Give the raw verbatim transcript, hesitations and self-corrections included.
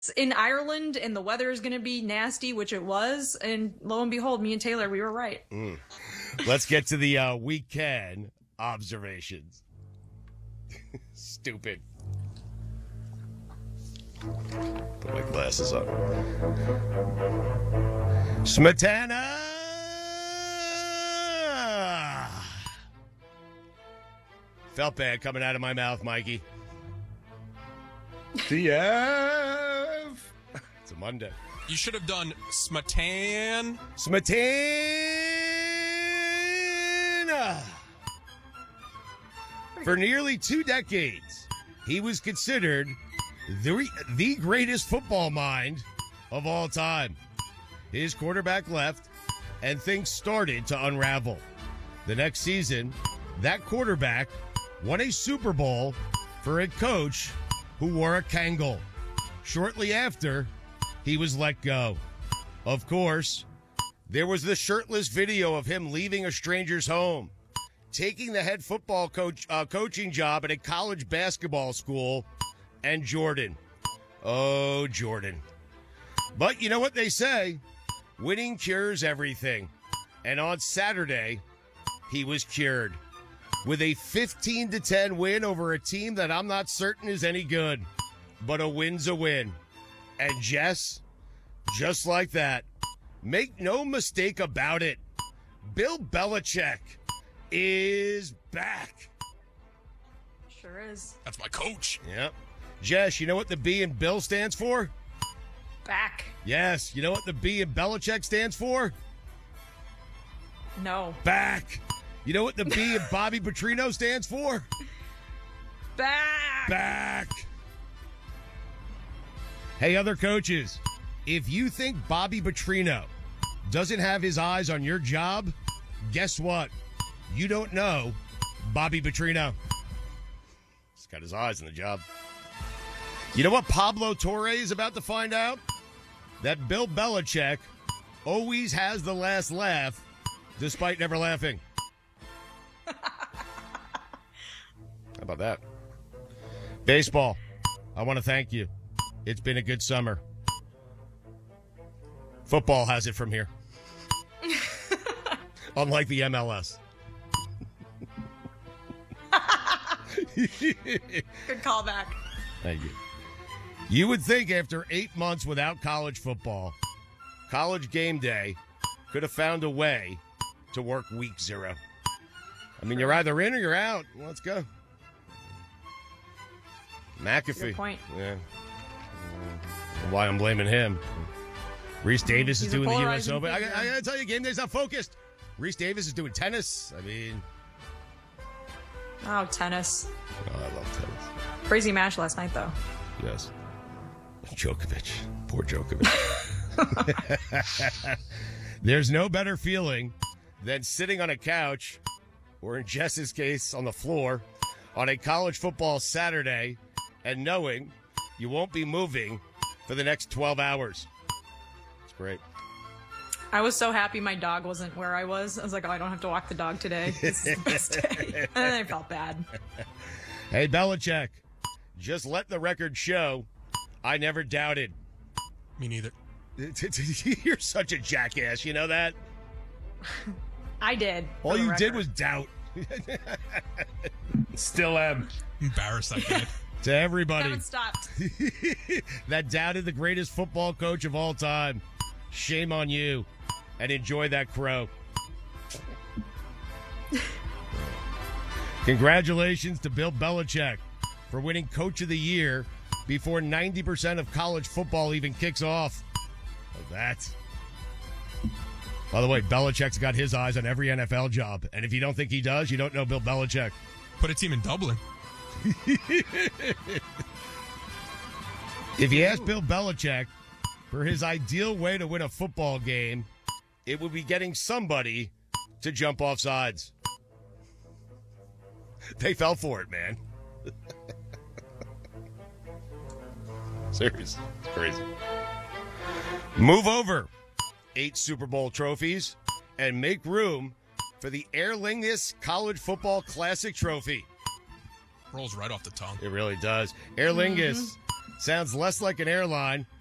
in Ireland and the weather is going to be nasty, which it was. And lo and behold, me and Taylor, we were right. Mm. Let's get to the uh, weekend observations. Stupid. Put my glasses on. Smetana! Felt bad coming out of my mouth, Mikey. D F. It's a Monday. You should have done Smatan. Smetana! For nearly two decades, he was considered the, the greatest football mind of all time. His quarterback left, and things started to unravel. The next season, that quarterback won a Super Bowl for a coach who wore a Kangol. Shortly after, he was let go. Of course, there was the shirtless video of him leaving a stranger's home, taking the head football coach uh, coaching job at a college basketball school, and Jordan. Oh, Jordan. But you know what they say? Winning cures everything. And on Saturday, he was cured with a fifteen to ten win over a team that I'm not certain is any good. But a win's a win. And Jess, just like that, make no mistake about it, Bill Belichick is back. Sure is. That's my coach. Yep. Jess, you know what the B in Bill stands for? Back. Yes. You know what the B in Belichick stands for? No. Back. You know what the B in Bobby Petrino stands for? Back. Back. Hey, other coaches, if you think Bobby Petrino doesn't have his eyes on your job, guess what? You don't know Bobby Petrino. He's got his eyes on the job. You know what Pablo Torre is about to find out? That Bill Belichick always has the last laugh, despite never laughing. How about that? Baseball, I want to thank you. It's been a good summer. Football has it from here. Unlike the M L S. Good callback. Thank you. You would think after eight months without college football, College Game Day could have found a way to work week zero. I mean, you're either in or you're out. Let's go. McAfee. Good point. Yeah. Why I'm blaming him. Reese Davis He's is doing the U S polarizing Open. I, figure. I gotta tell you, Game Day's not focused. Reese Davis is doing tennis. I mean, Oh, tennis. oh, I love tennis. Crazy match last night, though. Yes. Djokovic. Poor Djokovic. There's no better feeling than sitting on a couch, or in Jess's case, on the floor, on a college football Saturday, and knowing you won't be moving for the next twelve hours. It's great. I was so happy my dog wasn't where I was. I was like, oh, I don't have to walk the dog today. This is the best day. And then I felt bad. Hey, Belichick, just let the record show I never doubted. Me neither. You're such a jackass, you know that? I did. All for the you did record. was doubt. Still am. Embarrassed I did. To everybody Haven't stopped. that doubted the greatest football coach of all time, shame on you, and enjoy that crow. Congratulations to Bill Belichick for winning Coach of the Year before ninety percent of college football even kicks off. Like that. By the way, Belichick's got his eyes on every N F L job, and if you don't think he does, you don't know Bill Belichick. Put a team in Dublin. If you ask Bill Belichick for his ideal way to win a football game, it would be getting somebody to jump off sides. They fell for it, man. Serious. It's crazy. Move over eight Super Bowl trophies and make room for the Aer Lingus College Football Classic Trophy. Rolls right off the tongue. It really does. Aer Lingus, Sounds less like an airline